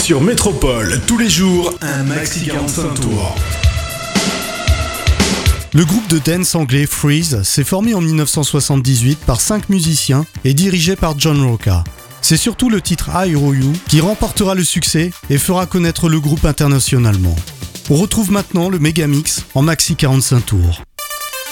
Sur Métropole, tous les jours, un maxi 45 tours. Le groupe de dance anglais Freeze s'est formé en 1978 par 5 musiciens et dirigé par John Rocca. C'est surtout le titre I Owe You qui remportera le succès et fera connaître le groupe internationalement. On retrouve maintenant le Megamix en maxi 45 tours.